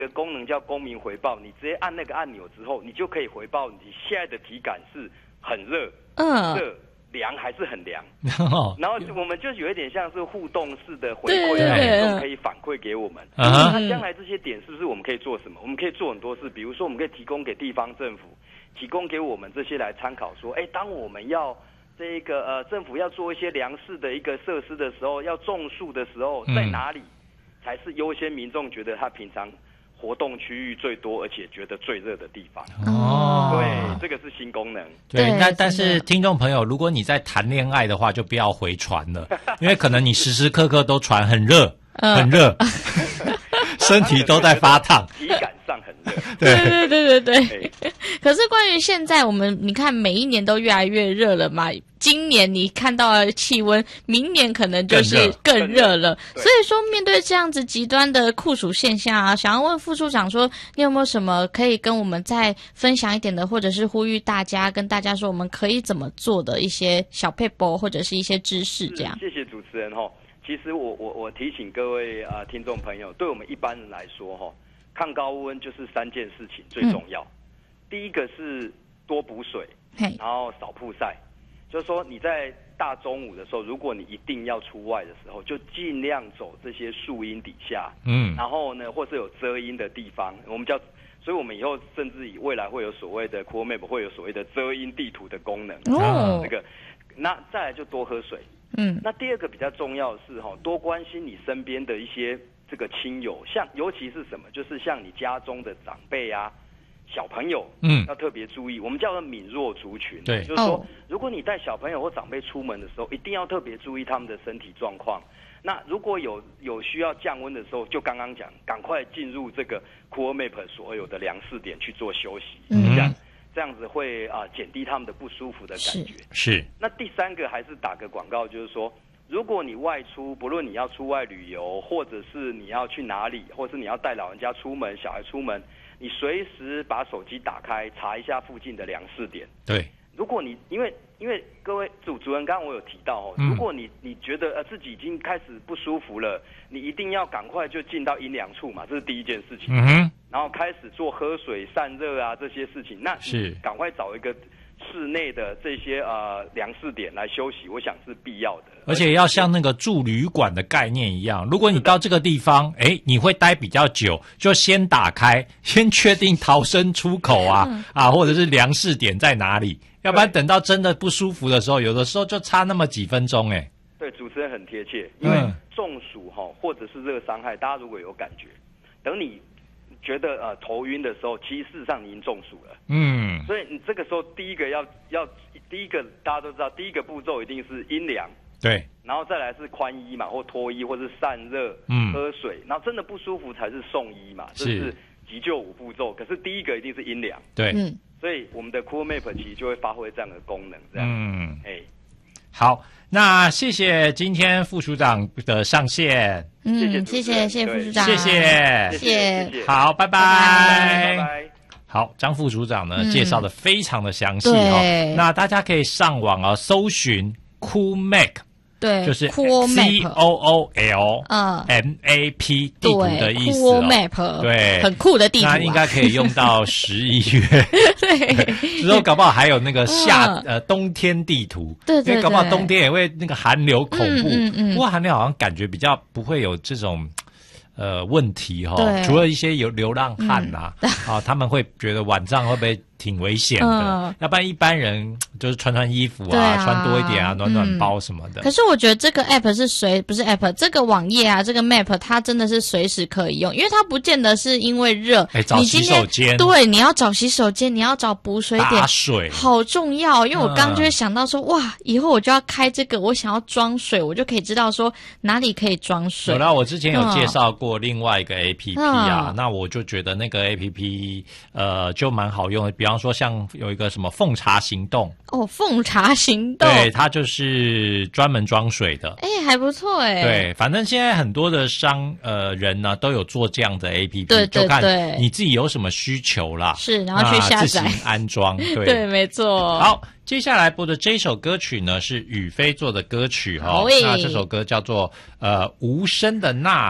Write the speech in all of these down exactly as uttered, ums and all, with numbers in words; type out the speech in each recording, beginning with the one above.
的功能叫公民回报，你直接按那个按钮之后，你就可以回报你现在的体感是很热、 嗯， 热、凉还是很凉。然后我们就有一点像是互动式的回馈， 对对让民众可以反馈给我们。 嗯、 那将来这些点是不是我们可以做什么？我们可以做很多事，比如说我们可以提供给地方政府，提供给我们这些来参考，说，哎，当我们要这个呃政府要做一些粮食的一个设施的时候，要种树的时候，在哪里才是优先民众觉得他平常活动区域最多，而且觉得最热的地方。 哦， 对，这个是新功能。 对， 对那但是听众朋友，如果你在谈恋爱的话，就不要回传了，因为可能你时时刻刻都传很热，很热，身体都在发烫， 体感上很热。 对对对对对。可是关于现在我们，你看每一年都越来越热了嘛。今年你看到的气温，明年可能就是更热了。所以说，面对这样子极端的酷暑现象啊，想要问副处长说，你有没有什么可以跟我们再分享一点的，或者是呼吁大家，跟大家说我们可以怎么做的一些小撇步或者是一些知识这样？ 谢谢主持人哈。其实我我我提醒各位啊、呃、听众朋友，对我们一般人来说哈，抗高温就是三件事情最重要。嗯、第一个是多补水，然后少曝晒。就是说你在大中午的时候，如果你一定要出外的时候，就尽量走这些树荫底下，嗯，然后呢，或是有遮阴的地方，我们叫，所以我们以后甚至以未来会有所谓的 Cool Map 会有所谓的遮阴地图的功能，哦，这个，那再来就多喝水，嗯，那第二个比较重要的是哈，多关心你身边的一些这个亲友，像尤其是什么，就是像你家中的长辈啊。小朋友，嗯，要特别注意，我们叫做敏弱族群， 对， 就是说，如果你带小朋友或长辈出门的时候，一定要特别注意他们的身体状况。那如果有有需要降温的时候，就刚刚讲，赶快进入这个 Cool Map 所有的量试点去做休息，嗯，这样这样子会啊减低他们的不舒服的感觉。 是。 那第三个还是打个广告，就是说，如果你外出，不论你要出外旅游，或者是你要去哪里，或是你要带老人家出门、小孩出门。你随时把手机打开，查一下附近的量试点。 对， 如果你因为因为各位主主任刚刚我有提到哦，嗯、如果你你觉得呃自己已经开始不舒服了，你一定要赶快就进到阴凉处嘛，这是第一件事情。嗯哼，然后开始做喝水散热啊这些事情，那是赶快找一个室内的这些呃量试点来休息，我想是必要的。 而且要像那个住旅馆的概念一样，如果你到这个地方，哎，你会待比较久，就先打开，先确定逃生出口啊，嗯、啊，或者是量试点在哪里，要不然等到真的不舒服的时候，有的时候就差那么几分钟，哎。 对，主持人很贴切，因为中暑哈，或者是热伤害，大家如果有感觉，等你觉得呃头晕的时候，其实事实上你已经中暑了。嗯，所以你这个时候第一个要要第一个大家都知道，第一个步骤一定是阴凉。 对， 然后再来是宽衣嘛，或脱衣，或是散热，嗯，喝水，然后真的不舒服才是送医嘛，这是急救五步骤。可是第一个一定是阴凉， 对，嗯， 所以我们的 Cool Map 其实就会发挥这样的功能，这样，嗯，哎， 好，那谢谢今天副署长的上线， 嗯，谢谢谢谢谢谢副署长， 谢谢谢谢， 好，拜拜， 拜拜。 好，张副署长呢、嗯、介绍的非常的详细哦，那大家可以上网啊搜寻 Cool Map。 对， 就是 Cool C O O L 嗯 M A P 地图的意思哦 ，Cool Map 对， 很酷的地图、啊， 那应该可以用到十一月，对，之后搞不好还有那个夏、嗯、呃冬天地图， 对对对， 因为搞不好冬天也会那个寒流恐怖， 嗯嗯嗯、 不过寒流好像感觉比较不会有这种。呃，问题哈、哦，除了一些有流浪汉呐、啊，嗯、啊，他们会觉得晚上会不会挺危险的？嗯、要不然一般人就是穿穿衣服啊，啊穿多一点啊，暖暖包什么的、 嗯。可是我觉得这个 app 是随不是 app， 这个网页啊，这个 map 它真的是随时可以用，因为它不见得是因为热， 哎，找洗手间， 对，你要找洗手间，你要找补水点， 打水好重要。因为我刚刚就会想到说，嗯、哇，以后我就要开这个，我想要装水，我就可以知道说哪里可以装水。 有啦，我之前有介绍过另外一个 A P P 啊，嗯、那我就觉得那个 A P P 呃就蛮好用的，比方说像有一个什么奉茶行动哦，奉茶行动， 对，它就是专门装水的， 哎，还不错哎。 对，反正现在很多的商呃人呢都有做这样的 A P P， 对对对， 就看你自己有什么需求啦， 是，然后去下载自行安装，对对，没错。 好，接下来播的这首歌曲呢是雨飞做的歌曲哦，那这首歌叫做呃无声的呐喊。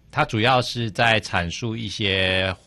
它主要是在阐述一些